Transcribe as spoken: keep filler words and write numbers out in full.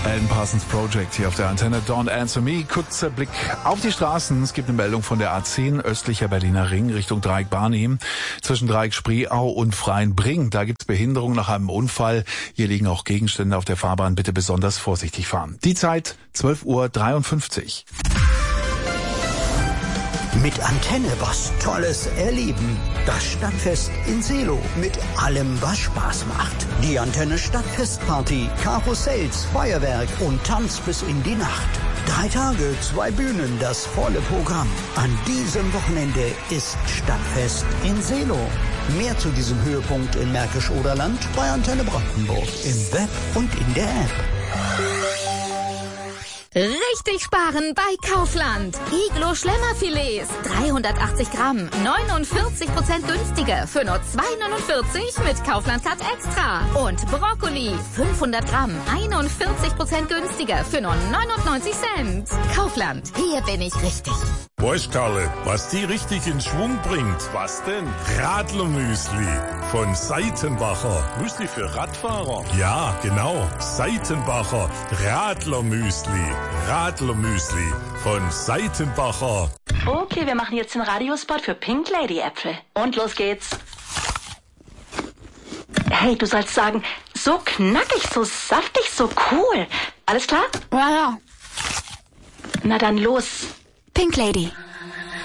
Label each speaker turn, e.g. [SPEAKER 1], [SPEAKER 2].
[SPEAKER 1] Alan Parsons Project hier auf der Antenne. Don't Answer Me. Kurzer Blick auf die Straßen. Es gibt eine Meldung von der A zehn, östlicher Berliner Ring, Richtung Dreieck Barnim, zwischen Dreieck Spreeau und Freienbring. Da gibt es Behinderung nach einem Unfall. Hier liegen auch Gegenstände auf der Fahrbahn. Bitte besonders vorsichtig fahren. Die Zeit zwölf Uhr dreiundfünfzig.
[SPEAKER 2] Mit Antenne was Tolles erleben. Das Stadtfest in Seelow mit allem, was Spaß macht. Die Antenne Stadtfestparty, Karussells, Feuerwerk und Tanz bis in die Nacht. Drei Tage, zwei Bühnen, das volle Programm. An diesem Wochenende ist Stadtfest in Seelow. Mehr zu diesem Höhepunkt in Märkisch-Oderland bei Antenne Brandenburg im Web und in der App.
[SPEAKER 3] Richtig sparen bei Kaufland. Iglo Schlemmerfilets, dreihundertachtzig Gramm, neunundvierzig Prozent günstiger für nur zwei neunundvierzig mit Kaufland Cut Extra. Und Brokkoli, fünfhundert Gramm, einundvierzig Prozent günstiger für nur neunundneunzig Cent. Kaufland, hier bin ich richtig.
[SPEAKER 4] Weißt Karle, was die richtig in Schwung bringt? Was denn? Radlermüsli von Seitenbacher. Müsli für Radfahrer? Ja, genau. Seitenbacher Radlermüsli. Radlermüsli von Seitenbacher.
[SPEAKER 5] Okay, wir machen jetzt den Radiospot für Pink Lady Äpfel. Und los geht's. Hey, du sollst sagen, so knackig, so saftig, so cool. Alles klar?
[SPEAKER 3] Ja, ja.
[SPEAKER 5] Na dann los.
[SPEAKER 3] Pink Lady.